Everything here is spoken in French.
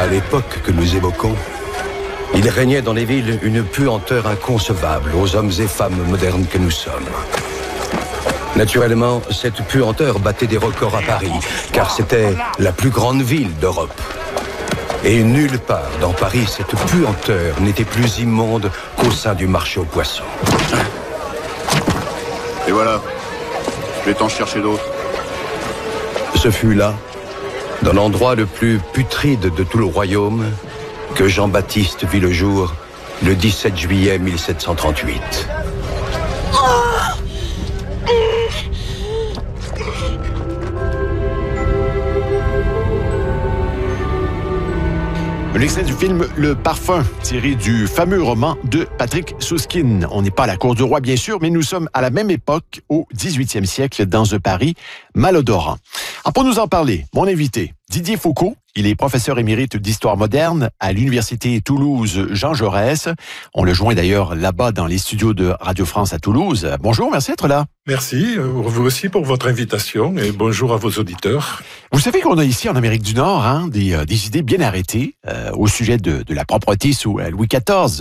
À l'époque que nous évoquons, il régnait dans les villes une puanteur inconcevable aux hommes et femmes modernes que nous sommes. Naturellement, cette puanteur battait des records à Paris, car c'était la plus grande ville d'Europe. Et nulle part dans Paris, cette puanteur n'était plus immonde qu'au sein du marché aux poissons. Et voilà, je vais t'en chercher d'autres. Ce fut là, dans l'endroit le plus putride de tout le royaume, que Jean-Baptiste vit le jour le 17 juillet 1738. Un extrait du film Le Parfum, tiré du fameux roman de Patrick Süskind. On n'est pas à la cour du roi, bien sûr, mais nous sommes à la même époque, au 18e siècle, dans un Paris malodorant. Alors, pour nous en parler, mon invité, Didier Foucault. Il est professeur émérite d'histoire moderne à l'Université Toulouse Jean Jaurès. On le joint d'ailleurs là-bas dans les studios de Radio France à Toulouse. Bonjour, merci d'être là. Merci, vous aussi pour votre invitation et bonjour à vos auditeurs. Vous savez qu'on a ici en Amérique du Nord des idées bien arrêtées au sujet de la propreté sous Louis XIV.